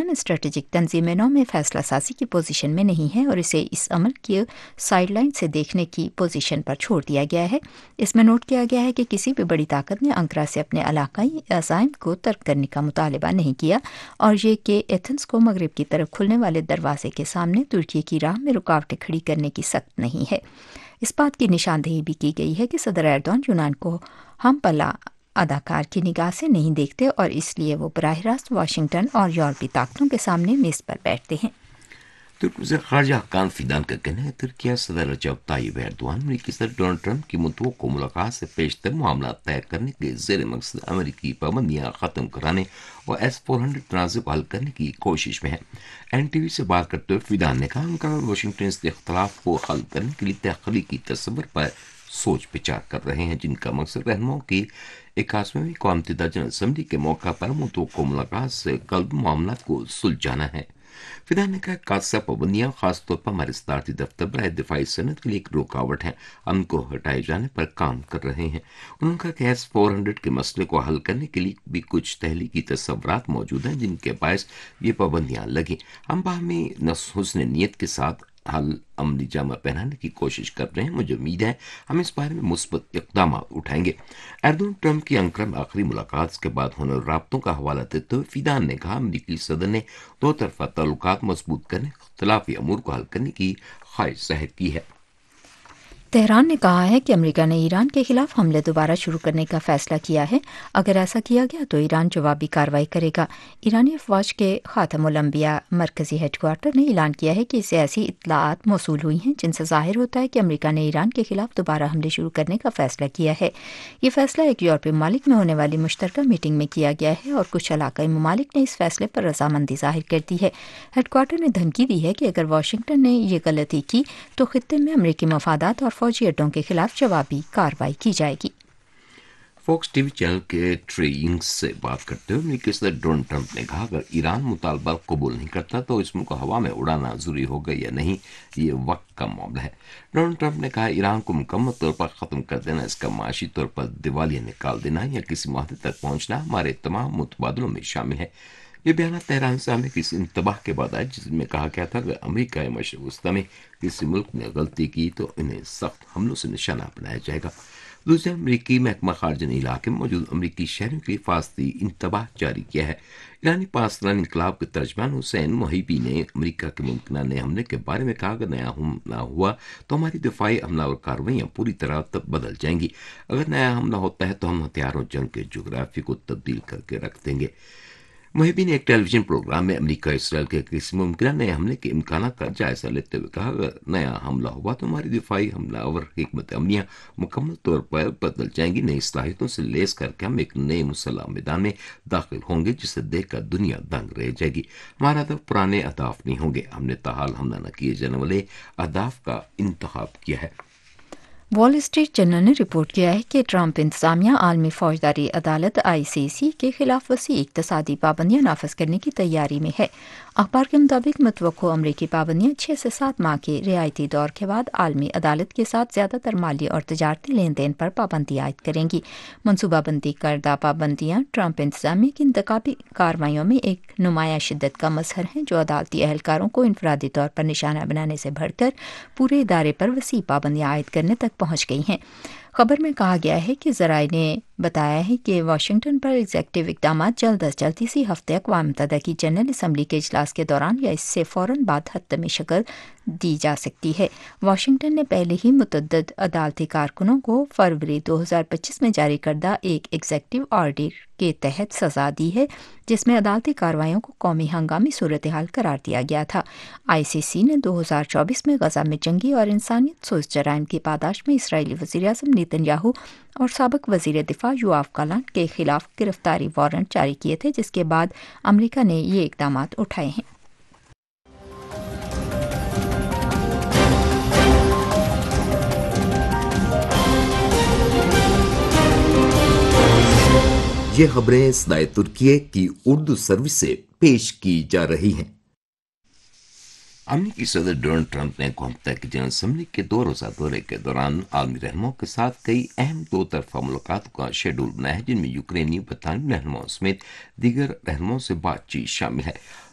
Iran strategic तंजीम नौ में फैसला साजी की पोजीशन में नहीं है और इसे इस अमल की साइडलाइन से देखने की पोजीशन पर छोड़ दिया गया है। इसमें नोट किया गया है कि किसी भी बड़ी ताकत ने अंकारा से अपने इलाकाई अज़ाइम को तर्क करने का मुतालबा नहीं किया और ये कि एथेंस को मगरब की तरफ खुलने वाले दरवाजे के सामने तुर्की की राह में रुकावटें खड़ी करने की सख्त नहीं है। इस बात की निशानदेही भी की गई है कि सदर एर्दोआन यूनान को हम पल्ला अदाकार की निगाह से नहीं देखते और इसलिए वो बराह रास्त वाशिंगटन और यूरोपीय ताकतों के सामने मेज पर बैठते हैं। ترک وزیر خارجہ حقان فیدان کا کہنا ہے ترکیہ صدر رجب طیب ایردوان امریکی صدر ڈونلڈ ٹرمپ کی متوقع ملاقات سے پیشتر معاملات طے کرنے کے زیر مقصد امریکی پابندیاں ختم کرانے اور S-400 تنازع کو حل کرنے کی کوشش میں ہے۔ NTV سے بات کرتے ہوئے فیدان نے کہا انکا واشنگٹن اس اختلاف کو حل کرنے کے لیے تخلیقی تصور پر سوچ بچار کر رہے ہیں جن کا مقصد رہنماؤں کی 81ویں اقوام متحدہ جنرل اسمبلی کے موقع پر متوقع ملاقات سے قلب معاملات کو سلجھانا ہے۔ فیدان نے کہا قادثہ پابندیاں خاص طور پر ہمارے صدارتی دفتر برائے دفاعی صنعت کے لیے ایک رکاوٹ ہیں، ہم کو ہٹائے جانے پر کام کر رہے ہیں۔ انہوں نے کہا کہ S-400 کے مسئلے کو حل کرنے کے لیے بھی کچھ تخلیقی تصورات موجود ہیں جن کے باعث یہ پابندیاں لگیں۔ ہم باہمی حسن نیت کے ساتھ حل عملی جامہ پہنانے کی کوشش کر رہے ہیں، مجھے امید ہے ہم اس بارے میں مثبت اقدامات اٹھائیں گے۔ ایردوان ٹرمپ کی انکرا میں آخری ملاقات کے بعد ہونے والے رابطوں کا حوالہ دیتے ہوئے فیدان نے کہا امریکی صدر نے دو طرفہ تعلقات مضبوط کرنے اختلافی امور کو حل کرنے کی خواہش ظاہر کی ہے۔ تہران نے کہا ہے کہ امریکہ نے ایران کے خلاف حملے دوبارہ شروع کرنے کا فیصلہ کیا ہے، اگر ایسا کیا گیا تو ایران جوابی کارروائی کرے گا۔ ایرانی افواج کے خاتم الانبیاء مرکزی ہیڈ کوارٹر نے اعلان کیا ہے کہ اسے ایسی اطلاعات موصول ہوئی ہیں جن سے ظاہر ہوتا ہے کہ امریکہ نے ایران کے خلاف دوبارہ حملے شروع کرنے کا فیصلہ کیا ہے۔ یہ فیصلہ ایک یورپی ممالک میں ہونے والی مشترکہ میٹنگ میں کیا گیا ہے اور کچھ علاقائی ممالک نے اس فیصلے پر رضامندی ظاہر کر دی ہے۔ ہیڈ کوارٹر نے دھمکی دی ہے کہ اگر واشنگٹن نے یہ غلطی کی تو خطے میں امریکی مفادات اور فوجی اڈوں کے خلاف جوابی کارروائی کی جائے گی۔ فوکس ٹی وی چینل کے ٹریئنگ سے بات کرتے ہوئے امریکی صدر ڈونلڈ ٹرمپ نے کہا اگر ایران مطالبہ قبول نہیں کرتا تو اس ملک کو ہوا میں اڑانا ضروری ہوگا یا نہیں، یہ وقت کا معاملہ ہے۔ ڈونلڈ ٹرمپ نے کہا ایران کو مکمل طور پر ختم کر دینا، اس کا معاشی طور پر دیوالیہ نکال دینا یا کسی معاہدے تک پہنچنا ہمارے تمام متبادلوں میں شامل ہے۔ یہ بیانات تہران سے ہمیں کسی انتباہ کے بعد آئے جس میں کہا گیا تھا کہ امریکہ مشرق وسطی میں کسی ملک نے غلطی کی تو انہیں سخت حملوں سے نشانہ بنایا جائے گا۔ دوسرے امریکی محکمہ خارجہ نے علاقے میں موجود امریکی شہریوں کے لیے حفاظتی انتباہ جاری کیا ہے۔ ایرانی پاسداران انقلاب کے ترجمان حسین محیبی نے امریکہ کے ممکنہ نئے حملے کے بارے میں کہا اگر نیا حملہ ہوا تو ہماری دفاعی حملہ اور کارروائیاں پوری طرح بدل جائیں گی۔ اگر نیا حملہ ہوتا ہے تو ہم ہتھیاروں جنگ کے جغرافیے کو تبدیل کر کے رکھ دیں گے۔ محبی نے ایک ٹیلی ویژن پروگرام میں امریکہ اسرائیل کے کسی ممکنہ نئے حملے کے امکانات کا جائزہ لیتے ہوئے کہا اگر نیا حملہ ہوا تو ہماری دفاعی حملہ اور حکمت عملیاں مکمل طور پر بدل جائیں گی، نئی صلاحیتوں سے لیس کر کے ہم ایک نئے مسلح میدان میں داخل ہوں گے جسے دیکھ کر دنیا دنگ رہ جائے گی۔ ہمارا ہدف پرانے اہداف نہیں ہوں گے، ہم نے تاحال حملہ نہ کیے جانے والے اہداف کا انتخاب کیا ہے۔ وال اسٹریٹ جرنل نے رپورٹ کیا ہے کہ ٹرمپ انتظامیہ عالمی فوجداری عدالت ICC کے خلاف وسیع اقتصادی پابندیاں نافذ کرنے کی تیاری میں ہے۔ اخبار کے مطابق متوقع امریکی پابندیاں 6 سے 7 ماہ کے رعایتی دور کے بعد عالمی عدالت کے ساتھ زیادہ تر مالی اور تجارتی لین دین پر پابندی عائد کریں گی۔ منصوبہ بندی کردہ پابندیاں ٹرمپ انتظامیہ کی انتخابی کارروائیوں میں ایک نمایاں شدت کا مظہر ہیں جو عدالتی اہلکاروں کو انفرادی طور پر نشانہ بنانے سے بڑھ کر پورے ادارے پر وسیع پابندیاں عائد کرنے تک پہنچ گئی ہیں۔ خبر میں کہا گیا ہے کہ ذرائع نے بتایا ہے کہ واشنگٹن پر ایگزیکٹو اقدامات جلد از جلد اسی ہفتے اقوام متحدہ کی جنرل اسمبلی کے اجلاس کے دوران یا اس سے فوراً بعد حتمی شکل دی جا سکتی ہے۔ واشنگٹن نے پہلے ہی متعدد عدالتی کارکنوں کو فروری 2025 میں جاری کردہ ایک ایگزیکٹو آرڈر کے تحت سزا دی ہے جس میں عدالتی کارروائیوں کو قومی ہنگامی صورتحال قرار دیا گیا تھا۔ ICC نے 2024 میں غزہ میں جنگی اور انسانیت سوز جرائم کی پاداش میں اسرائیلی وزیراعظم نیتن یاہو اور سابق وزیر دفاع یوآف گالانٹ کے خلاف گرفتاری وارنٹ جاری کیے تھے جس کے بعد امریکہ نے یہ اقدامات اٹھائے ہیں۔ یہ خبریں صدائے ترکیہ کی اردو سروس سے پیش کی جا رہی ہیں۔ امریکی صدر ڈونلڈ ٹرمپ نے اقوام متحدہ کی جنرل اسمبلی کے 2 روزہ دورے کے دوران عالمی رہنماؤں کے ساتھ کئی اہم 2 طرفہ ملاقاتوں کا شیڈول بنایا ہے جن میں یوکرینی برطانوی رہنماؤں سمیت دیگر رہنماؤں سے بات چیت شامل ہے۔